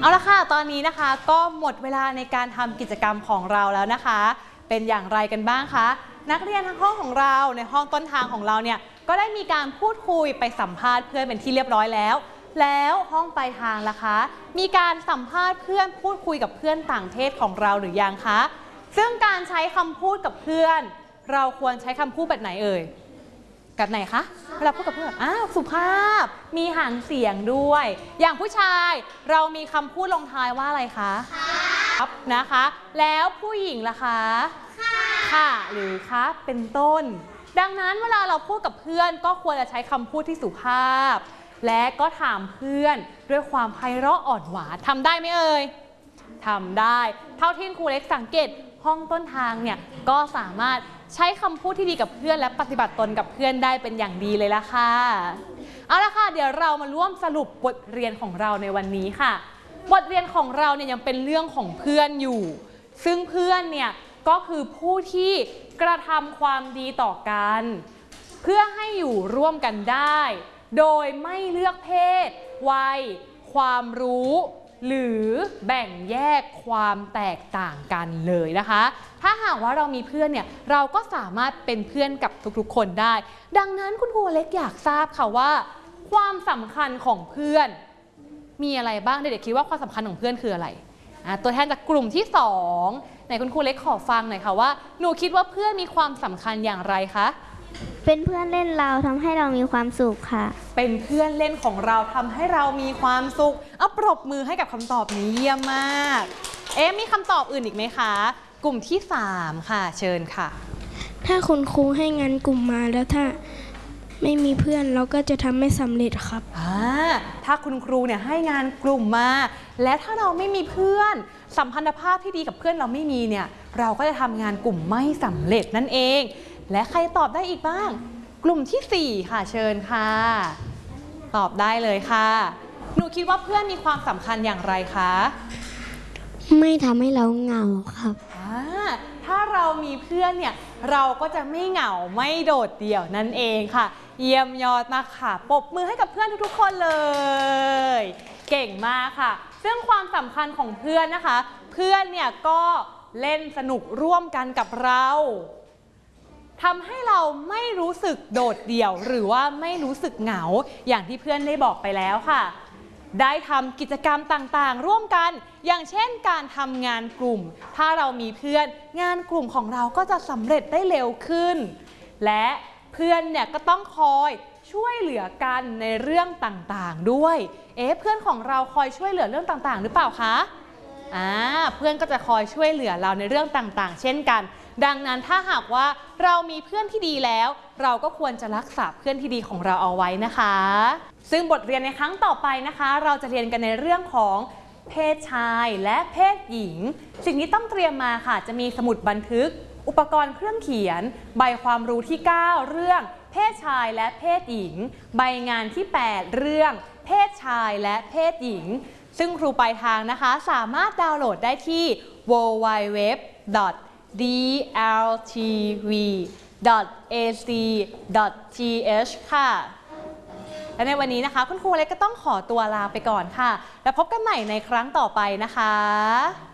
เอาละค่ะตอนนี้นะคะก็หมดเวลาในการทำกิจกรรมของเราแล้วนะคะเป็นอย่างไรกันบ้างคะนักเรียนทั้งห้องของเราในห้องต้นทางของเราเนี่ยก็ได้มีการพูดคุยไปสัมภาษณ์เพื่อนเป็นที่เรียบร้อยแล้วห้องปลายทางล่ะคะมีการสัมภาษณ์เพื่อนพูดคุยกับเพื่อนต่างเพศของเราหรือยังคะซึ่งการใช้คำพูดกับเพื่อนเราควรใช้คำพูดแบบไหนเอ่ยแบบไหนคะเวลาพูดกับเพื่อนสุภาพมีหางเสียงด้วยอย่างผู้ชายเรามีคำพูดลงท้ายว่าอะไรคะครับนะคะแล้วผู้หญิงล่ะคะค่ะหรือคะเป็นต้นดังนั้นเวลาเราพูดกับเพื่อนก็ควรจะใช้คำพูดที่สุภาพและก็ถามเพื่อนด้วยความไพเราะอ่อนหวานทำได้ไหมเอ่ยทำได้เท่าที่ครูเล็กสังเกตห้องต้นทางเนี่ยก็สามารถใช้คำพูดที่ดีกับเพื่อนและปฏิบัติตนกับเพื่อนได้เป็นอย่างดีเลยล่ะค่ะเอาละค่ะเดี๋ยวเรามาร่วมสรุปบทเรียนของเราในวันนี้ค่ะบทเรียนของเราเนี่ยยังเป็นเรื่องของเพื่อนอยู่ซึ่งเพื่อนเนี่ยก็คือผู้ที่กระทำความดีต่อกันเพื่อให้อยู่ร่วมกันได้โดยไม่เลือกเพศวัยความรู้หรือแบ่งแยกความแตกต่างกันเลยนะคะถ้าหากว่าเรามีเพื่อนเนี่ยเราก็สามารถเป็นเพื่อนกับทุกๆคนได้ดังนั้นคุณครูเล็กอยากทราบค่ะว่าความสำคัญของเพื่อนมีอะไรบ้างเด็กๆคิดว่าความสำคัญของเพื่อนคืออะไรตัวแทนจากกลุ่มที่2ไหนคุณครูเล็กขอฟังหน่อยค่ะว่าหนูคิดว่าเพื่อนมีความสำคัญอย่างไรคะเป็นเพื่อนเล่นเราทำให้เรามีความสุขค่ะเป็นเพื่อนเล่นของเราทำให้เรามีความสุขปรบมือให้กับคำตอบนี้เยี่ยมมากมีคำตอบอื่นอีกไหมคะกลุ่มที่3ค่ะเชิญค่ะถ้าคุณครูให้งานกลุ่มมาแล้วถ้าไม่มีเพื่อนเราก็จะทำไม่สำเร็จครับถ้าคุณครูเนี่ยให้งานกลุ่มมาและถ้าเราไม่มีเพื่อนสัมพันธภาพที่ดีกับเพื่อนเราไม่มีเนี่ยเราก็จะทำงานกลุ่มไม่สำเร็จนั่นเองและใครตอบได้อีกบ้างกลุ่มที่4ค่ะเชิญค่ะตอบได้เลยค่ะหนูคิดว่าเพื่อนมีความสำคัญอย่างไรคะไม่ทำให้เราเหงาครับถ้าเรามีเพื่อนเนี่ยเราก็จะไม่เหงาไม่โดดเดี่ยวนั่นเองค่ะเยี่ยมยอดมากค่ะปรบมือให้กับเพื่อนทุกๆคนเลยเก่งมากค่ะซึ่งความสำคัญของเพื่อนนะคะเพื่อนเนี่ยก็เล่นสนุกร่วมกันกับเราทำให้เราไม่รู้สึกโดดเดี่ยวหรือว่าไม่รู้สึกเหงาอย่างที่เพื่อนได้บอกไปแล้วค่ะได้ทำกิจกรรมต่างๆร่วมกันอย่างเช่นการทำงานกลุ่มถ้าเรามีเพื่อนงานกลุ่มของเราก็จะสำเร็จได้เร็วขึ้นและเพื่อนเนี่ยก็ต้องคอยช่วยเหลือกันในเรื่องต่างๆด้วยเพื่อนของเราคอยช่วยเหลือเรื่องต่างๆหรือเปล่าคะเพื่อนก็จะคอยช่วยเหลือเราในเรื่องต่างๆเช่นกันดังนั้นถ้าหากว่าเรามีเพื่อนที่ดีแล้วเราก็ควรจะรักษาเพื่อนที่ดีของเราเอาไว้นะคะซึ่งบทเรียนในครั้งต่อไปนะคะเราจะเรียนกันในเรื่องของเพศชายและเพศหญิงสิ่งที่ต้องเตรียมมาค่ะจะมีสมุดบันทึกอุปกรณ์เครื่องเขียนใบความรู้ที่9เรื่องเพศชายและเพศหญิงใบงานที่8เรื่องเพศชายและเพศหญิงซึ่งครูปลายทางนะคะสามารถดาวน์โหลดได้ที่ www.dltv.ac.th ค่ะและในวันนี้นะคะคุณครูเล็กก็ต้องขอตัวลาไปก่อนค่ะแล้วพบกันใหม่ในครั้งต่อไปนะคะ